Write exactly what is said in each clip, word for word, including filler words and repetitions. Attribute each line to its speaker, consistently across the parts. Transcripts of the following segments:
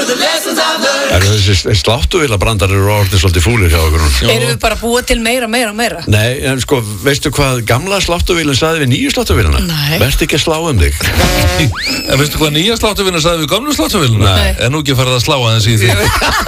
Speaker 1: the lessons I've learned.
Speaker 2: Er þessi sláttuvélabrandar eru orðið svolítið fúlir hjá okkur?
Speaker 3: Erum við bara búið til meira, meira, meira?
Speaker 2: Nei, en sko, veistu hvað gamla sláttuvélinn sagði við nýju sláttuvélina?
Speaker 3: Nei.
Speaker 2: Vertu ekki að slá um þig.
Speaker 4: En veistu hvað nýja sláttuvélina sagði við gamlu sláttuvélina?
Speaker 2: Nei.
Speaker 4: En nú ekki farið að slá aðeins í því.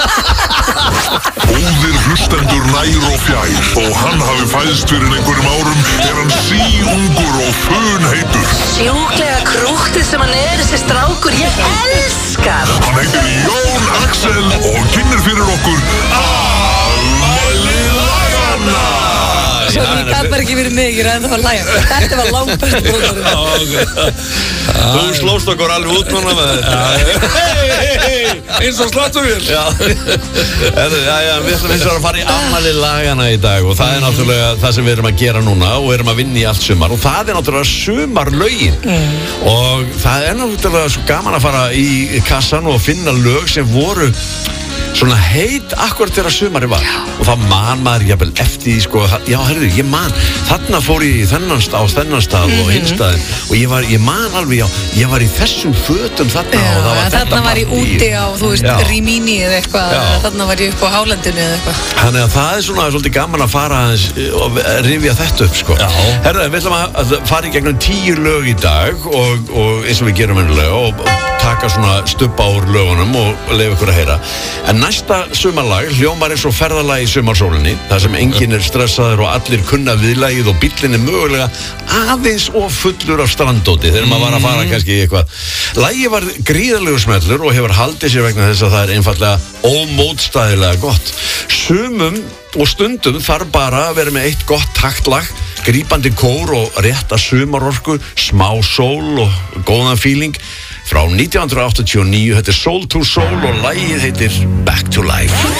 Speaker 5: Góðir hlustendur nær og fjær. Þó hann hafi fæðst fyrir einhverjum árum er hann síungur og funheitur.
Speaker 6: Sjúklega krúttið sem hann er, þessi strákur, ég elskar.
Speaker 5: Hann heitir Jón Axel og kynnir fyrir okkur Afmæli laganna.
Speaker 3: Svo ég gæt bara ekki verið mig, ég er ennþá að hlæja. Þetta var langt best bróðurinn.
Speaker 2: Þú slóst okkur alveg út núna með þetta.
Speaker 4: Hei, hei, hei, eins og sláttuvél.
Speaker 2: Já, Heru, já, já, við ætlum eins og að fara í afmæli lagana í dag og það er náttúrulega það sem við erum að gera núna og erum að vinna í allt sumar og það er náttúrulega sumarlögin mm. og það er náttúrulega svo gaman að fara í kassan og finna lög sem voru svona heit akkurat þegar sumari var og þá man maður jafnvel eftir því sko, já, herru, ég man þarna fór ég í þennan stað og þennan stað mm-hmm. og hinn staðinn og ég var, ég man alveg, já, ég var í þessum fötum þarna
Speaker 3: já,
Speaker 2: og það var þetta
Speaker 3: þarna var ég úti á, þú veist,
Speaker 2: já.
Speaker 3: Rímini eða eitthvað, þarna var ég upp á Hálendinu eða eitthvað.
Speaker 2: Þannig að það er svona svolítið gaman að fara aðeins og rifja þetta upp, sko. Herra, við ætlum að fara í gegnum tíu lög í dag og, og eins og við gerum venjulega og taka svona stubba úr lögunum og leifa ykkur að heyra. En næsta sumarlag hljómar eins og ferðalag í sumarsólinni, þar sem enginn er stressaður og allir kunna viðlagið og bíllinn er mögulega aðeins og fullur af strandóti þegar maður var að fara kannski í eitthvað. Lagið var gríðarlegur smellur og hefur haldið sér vegna þess að það er einfaldlega ómótstæðilega gott. Sumum og stundum þarf bara að vera með eitt gott taktlag, grípandi kór og rétta sumarorku, smá sól og góðan feeling. Frá nítján hundruð áttatíu og níu, þetta er Soul to Soul og lagið heitir Back to Life.